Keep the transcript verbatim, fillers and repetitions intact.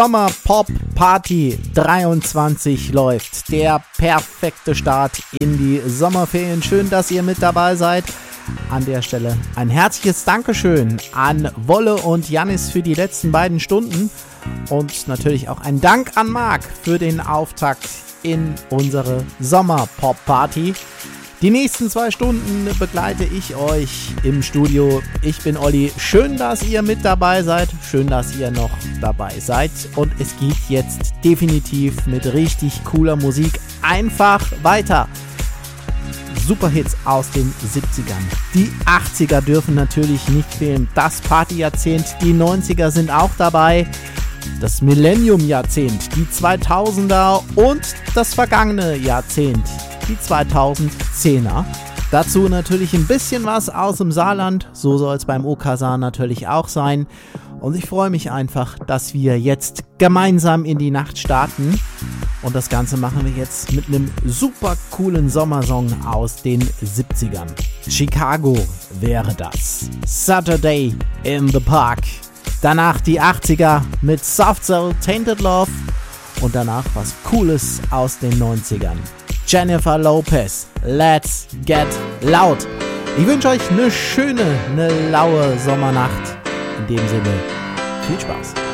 Sommer Pop Party dreiundzwanzig läuft. Der perfekte Start in die Sommerferien. Schön, dass ihr mit dabei seid. An der Stelle ein herzliches Dankeschön an Wolle und Jannis für die letzten beiden Stunden. Und natürlich auch ein Dank an Marc für den Auftakt in unsere Sommer Pop Party. Die nächsten zwei Stunden begleite ich euch im Studio. Ich bin Olli. Schön, dass ihr mit dabei seid. Schön, dass ihr noch dabei seid. Und es geht jetzt definitiv mit richtig cooler Musik einfach weiter. Super Hits aus den siebzigern. Die achtziger dürfen natürlich nicht fehlen. Das Partyjahrzehnt. Die neunziger sind auch dabei. Das Millennium-Jahrzehnt. Die zweitausender und das vergangene Jahrzehnt. Die zweitausendzehner. Dazu natürlich ein bisschen was aus dem Saarland. So soll es beim Okazan natürlich auch sein. Und ich freue mich einfach, dass wir jetzt gemeinsam in die Nacht starten. Und das Ganze machen wir jetzt mit einem super coolen Sommersong aus den siebzigern. Chicago wäre das. Saturday in the Park. Danach die achtziger mit Soft Soul, Tainted Love. Und danach was Cooles aus den neunzigern. Jennifer Lopez, Let's Get Loud. Ich wünsche euch eine schöne, eine laue Sommernacht. In dem Sinne, viel Spaß.